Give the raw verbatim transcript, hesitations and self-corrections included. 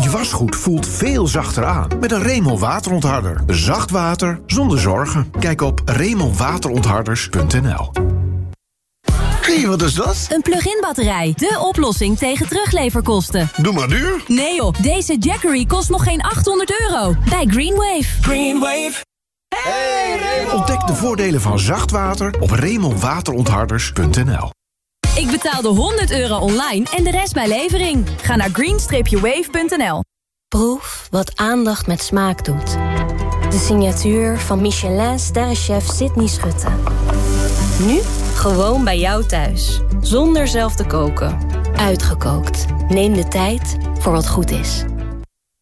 Je wasgoed voelt veel zachter aan met een Remel waterontharder. Zacht water zonder zorgen. Kijk op remel waterontharders punt n l. Hé, hey, wat is dat? Een plug-in batterij. De oplossing tegen terugleverkosten. Doe maar duur. Nee joh, deze Jackery kost nog geen achthonderd euro. Bij Greenwave. Greenwave. Hey, Remel. Ontdek de voordelen van zacht water op remel waterontharders punt n l. Ik betaalde honderd euro online en de rest bij levering. Ga naar green wave punt n l. Proef wat aandacht met smaak doet. De signatuur van Michelin-sterrenchef Sydney Schutte. Nu gewoon bij jou thuis. Zonder zelf te koken. Uitgekookt. Neem de tijd voor wat goed is.